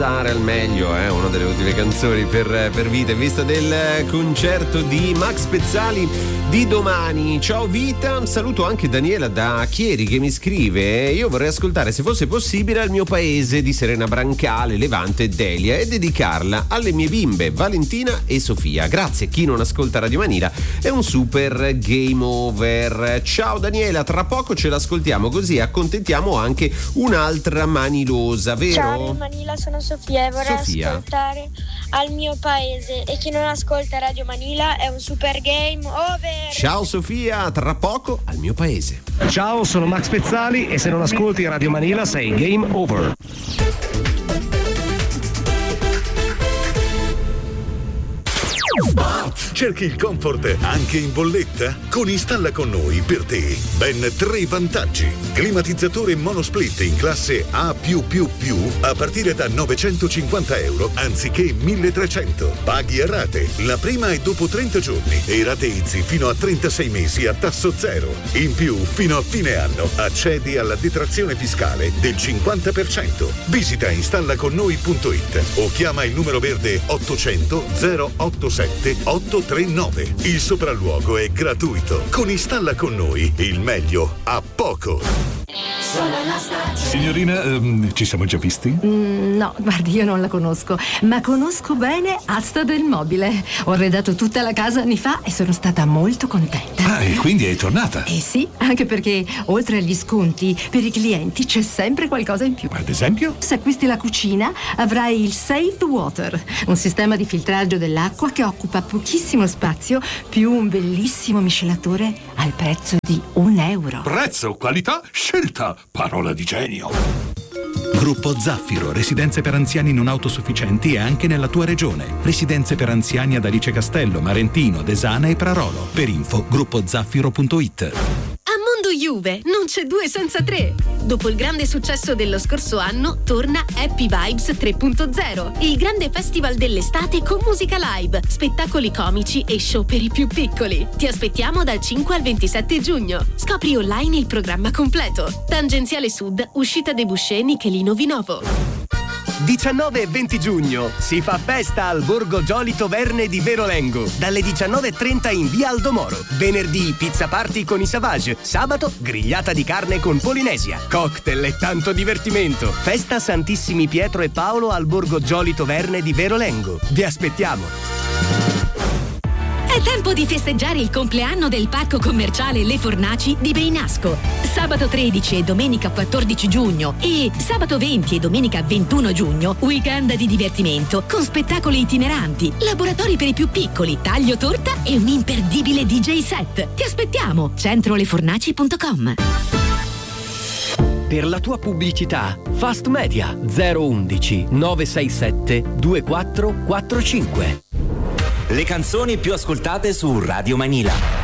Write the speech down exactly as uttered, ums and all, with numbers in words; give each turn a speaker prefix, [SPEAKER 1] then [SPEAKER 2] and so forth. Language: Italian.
[SPEAKER 1] Al meglio, eh? Una delle ultime canzoni per, per Vita in vista del concerto di Max Pezzali di domani. Ciao Vita, saluto anche Daniela da Chieri che mi scrive: io vorrei ascoltare se fosse possibile Al mio paese di Serena Brancale, Levante e Delia e dedicarla alle mie bimbe Valentina e Sofia. Grazie, chi non ascolta Radio Manila è un super game over. Ciao Daniela, tra poco ce l'ascoltiamo così accontentiamo anche un'altra manilosa, vero?
[SPEAKER 2] Ciao Radio Manila, sono Sofia e vorrei
[SPEAKER 1] Sofia.
[SPEAKER 2] ascoltare Al mio paese, e chi non ascolta Radio Manila è un super game over.
[SPEAKER 1] Ciao Sofia, tra poco Al mio paese.
[SPEAKER 3] Ciao, sono Max Pezzali e se non ascolti Radio Manila sei game over.
[SPEAKER 4] Cerchi il comfort anche in bolletta? Con Installa con noi per te ben tre vantaggi. Climatizzatore monosplit in classe A+++ a partire da novecentocinquanta euro anziché milletrecento. Paghi a rate, la prima è dopo trenta giorni e rateizzi fino a trentasei mesi a tasso zero. In più, fino a fine anno accedi alla detrazione fiscale del cinquanta per cento. Visita installaconnoi punto it o chiama il numero verde ottocento zero ottantasette ottocentotrentanove. Il sopralluogo è gratuito. Con Installa con noi il meglio a poco.
[SPEAKER 5] Signorina, ehm, ci siamo già visti?
[SPEAKER 6] Mm, no, guardi, io non la conosco, ma conosco bene Asta del Mobile. Ho arredato tutta la casa anni fa e sono stata molto contenta.
[SPEAKER 5] Ah, e quindi è tornata?
[SPEAKER 6] Eh sì, anche perché oltre agli sconti per i clienti c'è sempre qualcosa in più.
[SPEAKER 5] Ad esempio?
[SPEAKER 6] Se acquisti la cucina avrai il Save the Water, un sistema di filtraggio dell'acqua che occupa pochissimo spazio più un bellissimo miscelatore al prezzo di un euro.
[SPEAKER 5] Prezzo, qualità, scelta. Parola di genio.
[SPEAKER 7] Gruppo Zaffiro, residenze per anziani non autosufficienti anche nella tua regione. Residenze per anziani ad Alice Castello, Marentino, Desana e Prarolo. Per info gruppo zaffiro punto it.
[SPEAKER 8] A Mondo Juve non c'è due senza tre. Dopo il grande successo dello scorso anno, torna Happy Vibes tre punto zero, il grande festival dell'estate con musica live, spettacoli comici e show per i più piccoli. Ti aspettiamo dal cinque al ventisette giugno. Scopri online il programma completo. Tangenziale Sud, uscita dei Buscè, Michelino Vinovo.
[SPEAKER 9] diciannove e venti giugno si fa festa al Borgo Giolito Verne di Verolengo dalle diciannove e trenta in via Aldomoro. Venerdì pizza party con i Savage, sabato grigliata di carne con Polinesia, cocktail e tanto divertimento. Festa Santissimi Pietro e Paolo al Borgo Giolito Verne di Verolengo. Vi aspettiamo.
[SPEAKER 8] È tempo di festeggiare il compleanno del parco commerciale Le Fornaci di Beinasco. Sabato tredici e domenica quattordici giugno e sabato venti e domenica ventuno giugno, weekend di divertimento con spettacoli itineranti, laboratori per i più piccoli, taglio torta e un imperdibile D J set. Ti aspettiamo! centro le fornaci punto com.
[SPEAKER 9] Per la tua pubblicità, Fast Media zero undici nove sei sette due quattro quattro cinque.
[SPEAKER 10] Le canzoni più ascoltate su Radio Manila.